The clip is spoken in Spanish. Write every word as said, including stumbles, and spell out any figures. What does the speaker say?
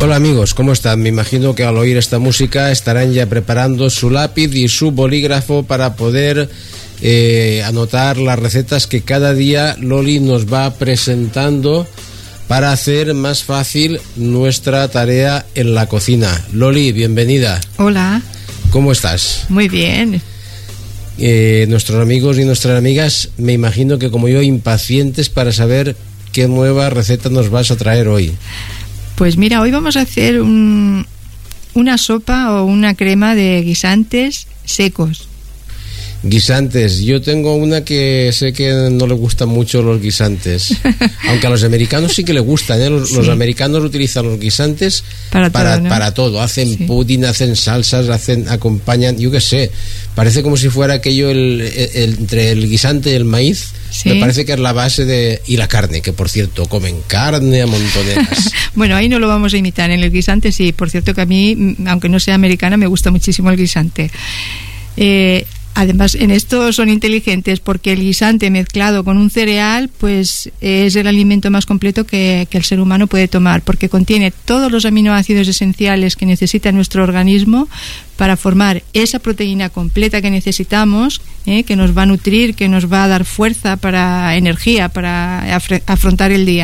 Hola amigos, ¿cómo están? Me imagino que al oír esta música estarán ya preparando su lápiz y su bolígrafo para poder eh, anotar las recetas que cada día Loli nos va presentando para hacer más fácil nuestra tarea en la cocina. Loli, bienvenida. Hola. ¿Cómo estás? Muy bien. Eh, nuestros amigos y nuestras amigas, me imagino que como yo, impacientes para saber qué nueva receta nos vas a traer hoy. Pues mira, hoy vamos a hacer un, una sopa o una crema de guisantes secos. Guisantes, yo tengo una que sé que no le gustan mucho los guisantes, aunque a los americanos sí que les gustan, ¿eh? los, sí. los americanos utilizan los guisantes para, para todo, ¿no? Para todo, hacen sí. pudding, hacen salsas, hacen, acompañan, yo qué sé, parece como si fuera aquello el, el, el, entre el guisante y el maíz. ¿Sí? Me parece que es la base de... Y la carne, que por cierto, comen carne a montoneras. Bueno, ahí no lo vamos a imitar. En el guisante sí. Por cierto que a mí, aunque no sea americana, me gusta muchísimo el guisante. Eh... Además, en esto son inteligentes porque el guisante mezclado con un cereal pues es el alimento más completo que, que el ser humano puede tomar, porque contiene todos los aminoácidos esenciales que necesita nuestro organismo para formar esa proteína completa que necesitamos, ¿eh? que nos va a nutrir, que nos va a dar fuerza, para energía, para afrontar el día.